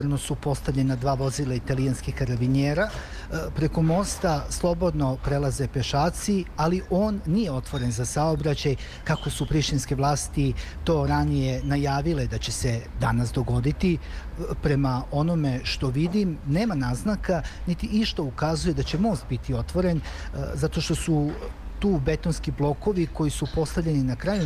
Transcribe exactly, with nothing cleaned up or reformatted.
su postavljena dva vozila italijanskih karabinjera. Preko mosta slobodno prelaze pešaci, ali on nije otvoren za saobraćaj, kako su prištinske vlasti to ranije najavile da će se danas dogoditi. Prema onome što vidim, nema naznaka, niti išta ukazuje da će most biti otvoren, zato što su tu betonski blokovi koji su postavljeni na kraju